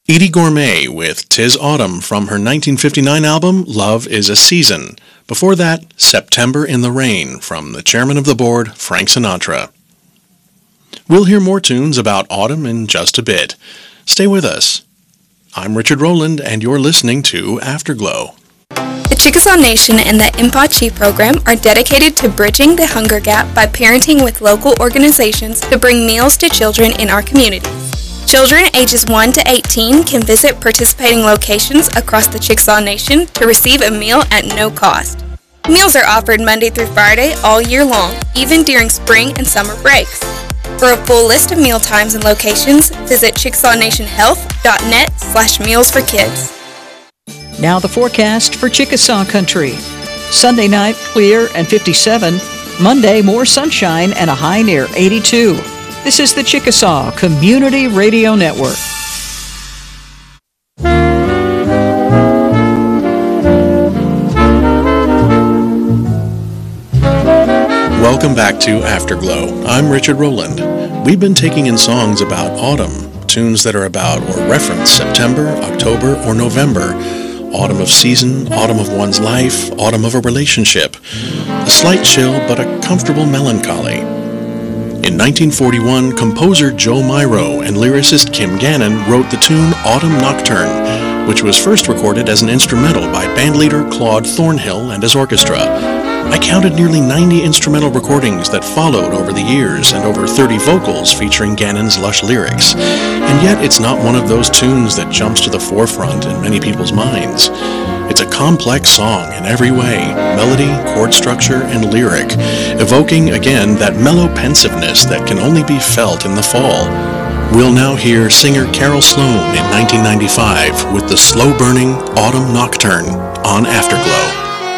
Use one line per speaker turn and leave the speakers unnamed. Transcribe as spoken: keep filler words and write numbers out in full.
Edie Gourmet with "'Tis Autumn" from her nineteen fifty-nine album Love is a Season. Before that, "September in the Rain" from the chairman of the board, Frank Sinatra. We'll hear more tunes about autumn in just a bit. Stay with us. I'm Richard Rowland, and you're listening to Afterglow.
The Chickasaw Nation and the Impachi program are dedicated to bridging the hunger gap by parenting with local organizations to bring meals to children in our communities. Children ages one to eighteen can visit participating locations across the Chickasaw Nation to receive a meal at no cost. Meals are offered Monday through Friday all year long, even during spring and summer breaks. For a full list of meal times and locations, visit chickasaw nation health dot net slash meals for kids.
Now the forecast for Chickasaw Country. Sunday night, clear and fifty-seven. Monday, more sunshine and a high near eighty-two. This is the Chickasaw Community Radio Network.
Welcome back to Afterglow. I'm Richard Rowland. We've been taking in songs about autumn, tunes that are about or reference September, October, or November, autumn of season, autumn of one's life, autumn of a relationship, a slight chill but a comfortable melancholy. In nineteen forty-one, composer Joe Myro and lyricist Kim Gannon wrote the tune Autumn Nocturne, which was first recorded as an instrumental by bandleader Claude Thornhill and his orchestra. I counted nearly ninety instrumental recordings that followed over the years and over thirty vocals featuring Gannon's lush lyrics. And yet it's not one of those tunes that jumps to the forefront in many people's minds. It's a complex song in every way, melody, chord structure, and lyric, evoking again that mellow pensiveness that can only be felt in the fall. We'll now hear singer Carol Sloan in nineteen ninety-five with the slow-burning Autumn Nocturne on Afterglow.